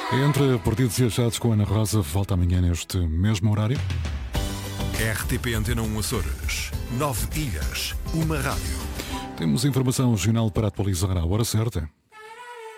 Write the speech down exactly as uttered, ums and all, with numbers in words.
Entre Perdidos e Achados com Ana Rosa, volta amanhã neste mesmo horário. R T P Antena um Açores. Nove ilhas, uma rádio. Temos informação regional para atualizar à hora certa.